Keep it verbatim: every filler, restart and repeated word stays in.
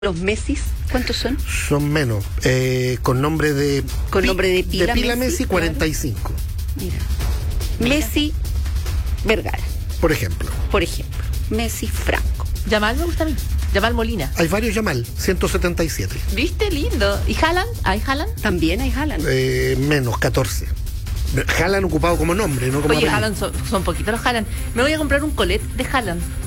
¿Los Messis cuántos son? Son menos. Eh, con nombre de... Con nombre de pila, de pila Messi, Messi, cuarenta y cinco. Mira. Messi Vergara, Por ejemplo. por ejemplo. Messi Franco. Yamal me gusta a mí. Yamal Molina. Hay varios Yamal, ciento setenta y siete. ¿Viste? Lindo. ¿Y Haaland? ¿Hay Haaland? También hay Haaland. Eh, menos, catorce. Haaland ocupado como nombre, no como Oye, apellido. Haaland son, son poquitos los Haaland. Me voy a comprar un colette de Haaland.